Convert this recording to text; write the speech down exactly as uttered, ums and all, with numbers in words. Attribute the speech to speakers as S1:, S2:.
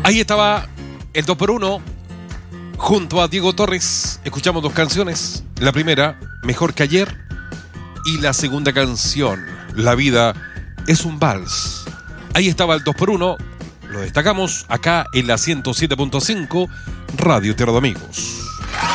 S1: Ahí estaba el dos por uno junto a Diego Torres. Escuchamos dos canciones. La primera, Mejor que ayer. Y la segunda canción, La vida es un vals. Ahí estaba el dos por uno. Lo destacamos acá en la ciento siete punto cinco Radio Tierra de Amigos.